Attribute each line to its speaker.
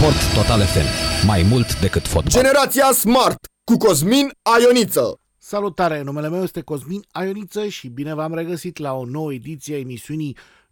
Speaker 1: Sport Total FM. Mai mult decât fotbal.
Speaker 2: Generația Smart cu Cosmin Aioniță.
Speaker 3: Salutare, numele meu este Cosmin Aioniță și bine v-am regăsit la o nouă ediție a emisiunii